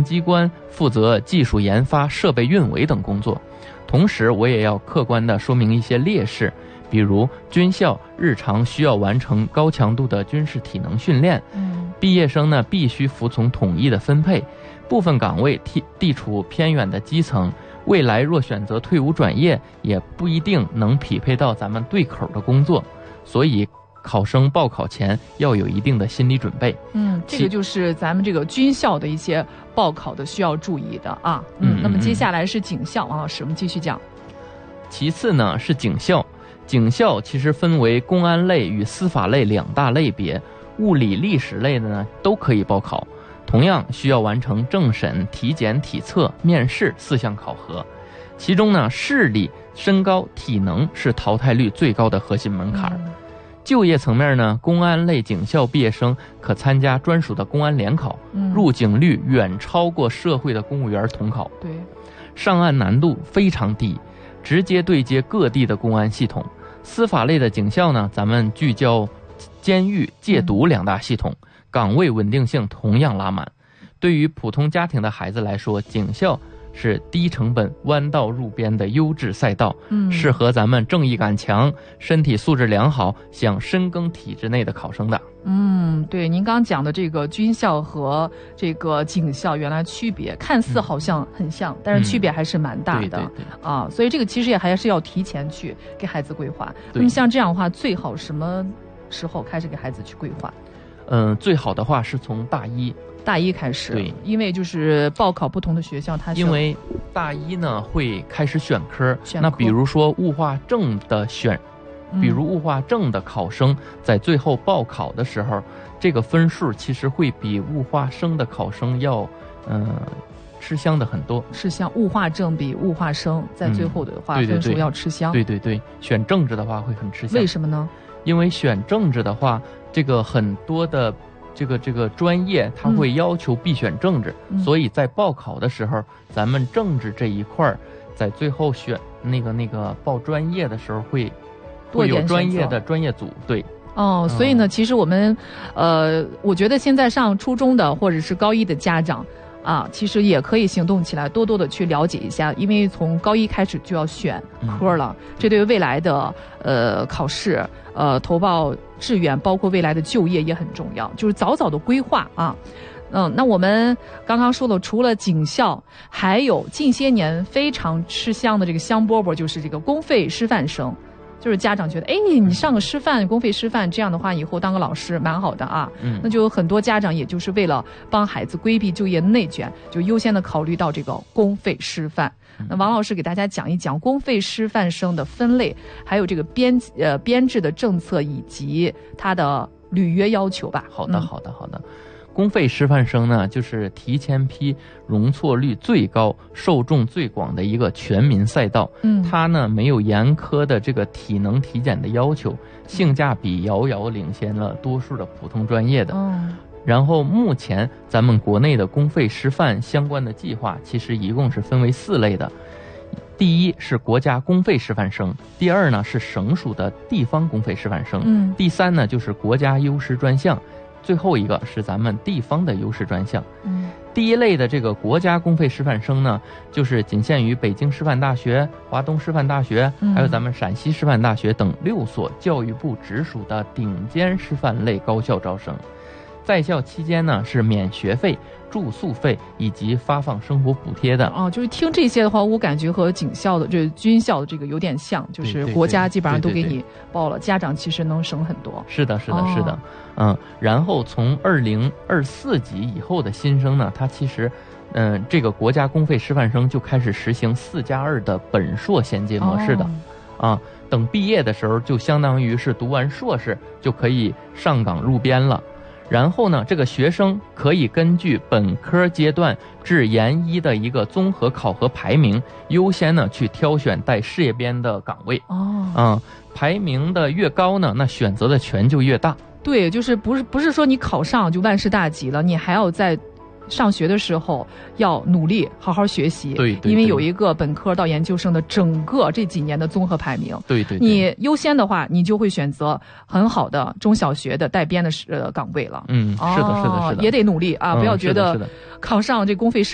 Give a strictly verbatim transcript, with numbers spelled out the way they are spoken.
机关负责技术研发、设备运维等工作。同时，我也要客观地说明一些劣势，比如军校日常需要完成高强度的军事体能训练， 嗯， 毕业生呢必须服从统一的分配，部分岗位地地处偏远的基层，未来若选择退伍转业，也不一定能匹配到咱们对口的工作，所以考生报考前要有一定的心理准备。 嗯，这个就是咱们这个军校的一些报考的需要注意的啊。嗯，那么接下来是警校，王老师，我们继续讲。 其次呢是警校，警校其实分为公安类与司法类两大类别，物理、历史类的呢都可以报考，同样需要完成政审、体检、体测、面试四项考核。其中呢，视力、身高、体能是淘汰率最高的核心门槛。嗯，就业层面呢，公安类警校毕业生可参加专属的公安联考，嗯，入警率远超过社会的公务员统考。 对， 上岸难度非常低，直接对接各地的公安系统。司法类的警校呢，咱们聚焦监狱、戒毒两大系统，嗯，岗位稳定性同样拉满。对于普通家庭的孩子来说，警校是低成本弯道入编的优质赛道，嗯，适合咱们正义感强、身体素质良好、想深耕体制内的考生的。 嗯，对，您刚讲的这个军校和这个警校原来区别看似好像很像，嗯，但是区别还是蛮大的，嗯，对对对啊，所以这个其实也还是要提前去给孩子规划。那么像这样的话，最好什么时候开始给孩子去规划？ 嗯，最好的话是从大一。 大一开始， 对， 因为就是报考不同的学校，它是因为大一呢会开始选科， 选科那比如说物化政的选，比如物化政的考生在最后报考的时候，嗯，这个分数其实会比物化生的考生要，嗯、呃，吃香的很多。 吃香，物化政比物化生在最后的话， 嗯， 分数要吃香。 对对对，选政治的话会很吃香。 为什么呢？ 因为选政治的话，这个很多的。这个这个专业它会要求必选政治，嗯，所以在报考的时候，咱们政治这一块在最后选那个那个报专业的时候会会有专业的专业组。对， 哦，所以呢，嗯，其实我们呃，我觉得现在上初中的或者是高一的家长啊，其实也可以行动起来，多多的去了解一下，因为从高一开始就要选科了，嗯，这对于未来的呃考试。呃，投报志愿，包括未来的就业也很重要，就是早早的规划啊。嗯，那我们刚刚说了，除了警校，还有近些年非常吃香的这个香饽饽，就是这个公费师范生。就是家长觉得，哎，你上个师范，公费师范，这样的话以后当个老师蛮好的啊。嗯，那就有很多家长，也就是为了帮孩子规避就业内卷，就优先的考虑到这个公费师范。那王老师给大家讲一讲公费师范生的分类，还有这个编呃编制的政策以及它的履约要求吧。 好的，好的，好的。公费师范生呢，就是提前批容错率最高、受众最广的一个全民赛道。嗯，它呢没有严苛的这个体能体检的要求，性价比遥遥领先了多数的普通专业的。嗯。然后目前咱们国内的公费师范相关的计划，其实一共是分为四类的。第一是国家公费师范生，第二呢是省属的地方公费师范生，嗯，第三呢就是国家优师专项，最后一个是咱们地方的优势专项。嗯，第一类的这个国家公费师范生呢，就是仅限于北京师范大学、华东师范大学，还有咱们陕西师范大学等六所教育部直属的顶尖师范类高校招生。在校期间呢是免学费、住宿费以及发放生活补贴的。 哦，就是听这些的话，我感觉和警校的这军校的这个有点像，就是国家基本上都给你报了，家长其实能省很多。 是的，是的，是的。哦、嗯，然后从二零二四级以后的新生呢，他其实，嗯，这个国家公费师范生就开始实行四加二的本硕衔接模式的。哦、啊，等毕业的时候，就相当于是读完硕士就可以上岗入编了。然后呢，这个学生可以根据本科阶段至研一的一个综合考核排名，优先呢去挑选带事业编的岗位。哦，嗯，排名的越高呢，那选择的权就越大。 对，就是不是不是说你考上就万事大吉了，你还要在上学的时候要努力好好学习。 对， 对， 对， 因为有一个本科到研究生的整个这几年的综合排名。 对 对， 对， 你优先的话，你就会选择很好的中小学的带编的呃岗位了。 嗯，是的，是的，是的， 也得努力啊， 嗯、 不要觉得考上这公费师